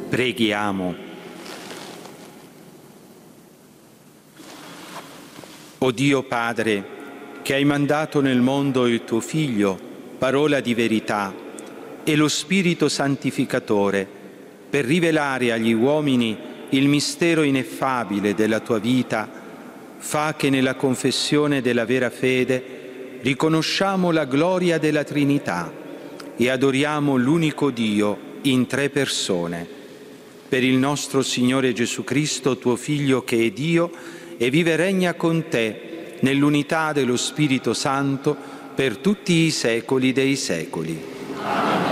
Preghiamo. O Dio Padre, che hai mandato nel mondo il tuo Figlio, parola di verità, e lo Spirito Santificatore, per rivelare agli uomini il mistero ineffabile della tua vita, fa che nella confessione della vera fede riconosciamo la gloria della Trinità e adoriamo l'unico Dio in tre persone. Per il nostro Signore Gesù Cristo, tuo Figlio, che è Dio e vive e regna con te nell'unità dello Spirito Santo per tutti i secoli dei secoli.